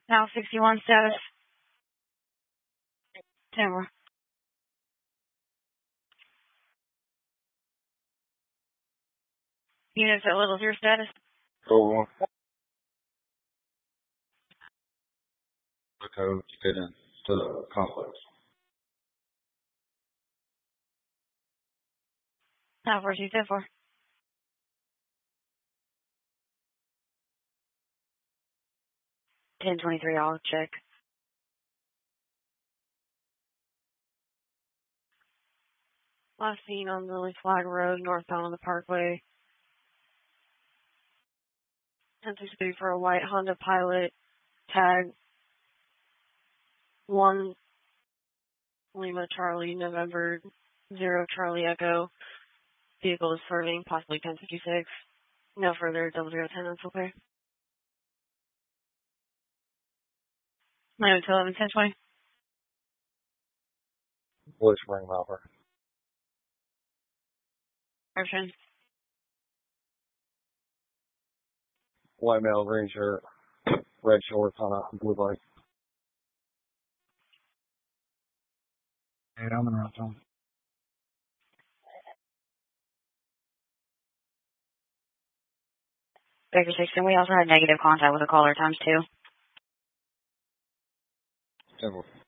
Now 61 status. 10 more. Units at level 0 status. Go on. The code to get into the complex. Now 4274. $10.23, I'll check. Last seen on Lily Flag Road, northbound on the Parkway. 1063 for a white Honda Pilot, tag 1 Lima Charlie, November 0 Charlie Echo. Vehicle is serving, possibly 1056. No further 0010, that's okay. 911, 1020. Blue Spring Mapper. Option. White male, green shirt, red shorts on a blue bike. Hey, I'm in route time. Baker 16, we also had negative contact with the caller times 2. 10-4.